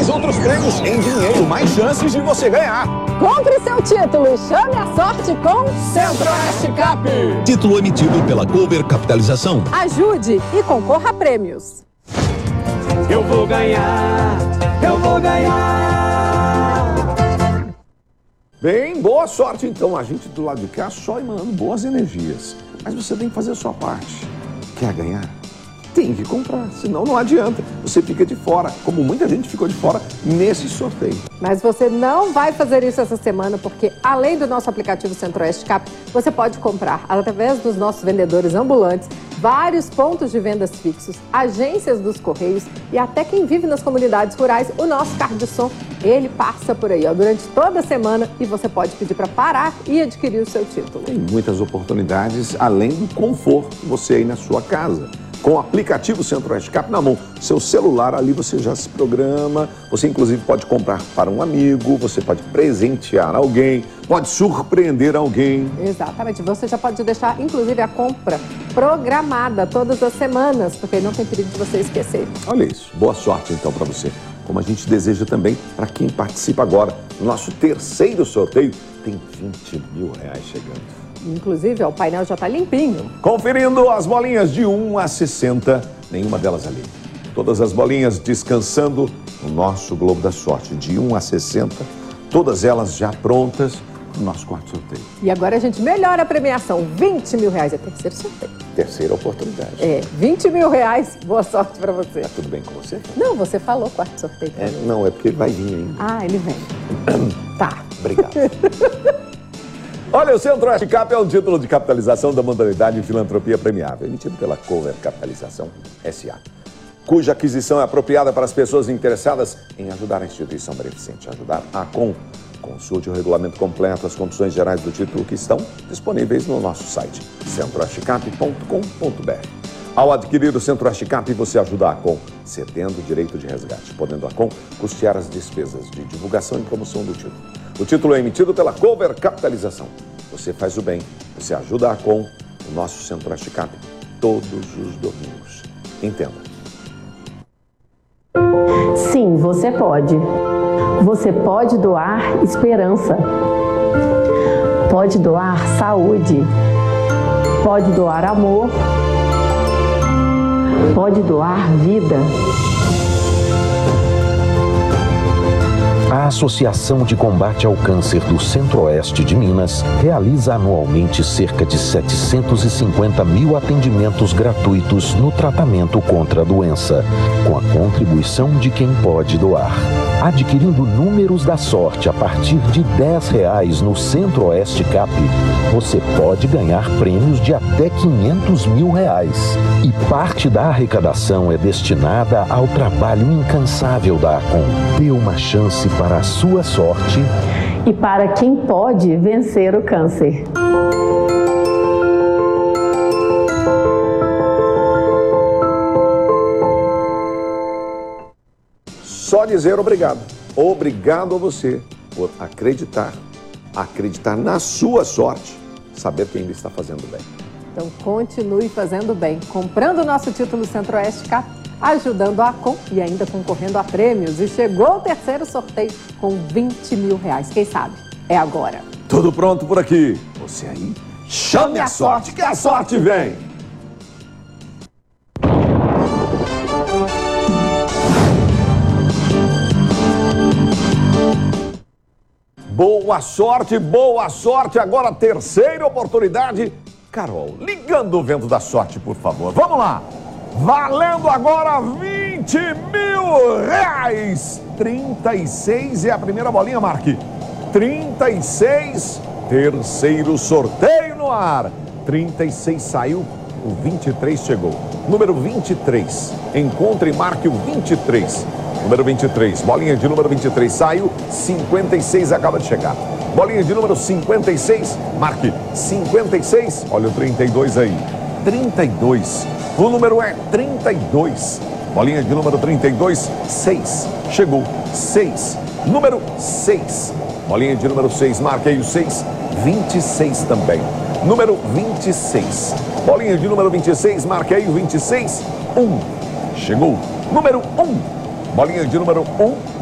mais outros prêmios em dinheiro, mais chances de você ganhar. Compre seu título e chame a sorte com Centro-Oeste Cap. Título emitido pela Cover Capitalização. Ajude e concorra a prêmios. Eu vou ganhar, eu vou ganhar. Bem, boa sorte então. A gente do lado de cá só emanando boas energias. Mas você tem que fazer a sua parte. Quer ganhar? Tem que comprar, senão não adianta. Você fica de fora, como muita gente ficou de fora nesse sorteio. Mas você não vai fazer isso essa semana, porque além do nosso aplicativo Centro-Oeste Cap, você pode comprar, através dos nossos vendedores ambulantes, vários pontos de vendas fixos, agências dos Correios e até quem vive nas comunidades rurais, o nosso carro de som, ele passa por aí durante toda a semana e você pode pedir para parar e adquirir o seu título. Tem muitas oportunidades, além do conforto, você aí na sua casa. Com o aplicativo Centro-Oeste Cap na mão, seu celular, ali você já se programa, você inclusive pode comprar para um amigo, você pode presentear alguém, pode surpreender alguém. Exatamente, você já pode deixar inclusive a compra programada todas as semanas, porque não tem perigo de você esquecer. Olha isso, boa sorte então para você. Como a gente deseja também para quem participa agora. No nosso terceiro sorteio, tem 20 mil reais chegando. Inclusive, o painel já está limpinho. Conferindo as bolinhas de 1 a 60, nenhuma delas ali. Todas as bolinhas descansando no nosso Globo da Sorte, de 1 a 60, todas elas já prontas no nosso quarto sorteio. E agora a gente melhora a premiação, 20 mil reais, é terceiro sorteio. Terceira oportunidade. 20 mil reais, boa sorte para você. Tá tudo bem com você? Não, você falou quarto sorteio. Não, é porque vai vir ainda. Ah, ele vem. Tá. Obrigado. Olha, o Centro-Oeste Cap é um título de capitalização da modalidade de filantropia premiável, emitido pela Cover Capitalização S.A., cuja aquisição é apropriada para as pessoas interessadas em ajudar a instituição beneficente, ajudar a ACOM. Consulte o regulamento completo, as condições gerais do título que estão disponíveis no nosso site, centroestecap.com.br. Ao adquirir o Centro-Oeste Cap, você ajuda a ACOM, cedendo o direito de resgate, podendo a ACOM custear as despesas de divulgação e promoção do título. O título é emitido pela Cover Capitalização. Você faz o bem, você ajuda a ACOM, o nosso Centro-Oeste Cap, todos os domingos. Entenda. Sim, você pode. Você pode doar esperança. Pode doar saúde. Pode doar amor. Pode doar vida. A Associação de Combate ao Câncer do Centro-Oeste de Minas realiza anualmente cerca de 750 mil atendimentos gratuitos no tratamento contra a doença, com a contribuição de quem pode doar. Adquirindo números da sorte a partir de R$10 no Centro-Oeste Cap, você pode ganhar prêmios de até R$500 mil. E parte da arrecadação é destinada ao trabalho incansável da ACOM. Dê uma chance para a sua sorte e para quem pode vencer o câncer. Só dizer obrigado. Obrigado a você por acreditar na sua sorte, saber que ainda está fazendo bem. Então continue fazendo bem, comprando o nosso título Centro-Oeste Cap, ajudando a ACOM e ainda concorrendo a prêmios. E chegou o terceiro sorteio com 20 mil reais. Quem sabe? É agora. Tudo pronto por aqui. Você aí, chame a sorte, que a sorte vem. Boa sorte. Agora a terceira oportunidade. Carol, ligando o vento da sorte, por favor. Vamos lá. Valendo agora 20 mil reais. 36 é a primeira bolinha, Marque. 36, terceiro sorteio no ar. 36 saiu, o 23 chegou. Número 23, encontre e marque o 23. Número 23, bolinha de número 23 saiu, 56 acaba de chegar. Bolinha de número 56, marque 56, olha o 32 aí. 32, o número é 32. Bolinha de número 32, 6, chegou, 6. Número 6, bolinha de número 6, marque aí o 6, 26 também. Número 26, bolinha de número 26, marque aí o 26, 1. Chegou, número 1. Bolinha de número 1,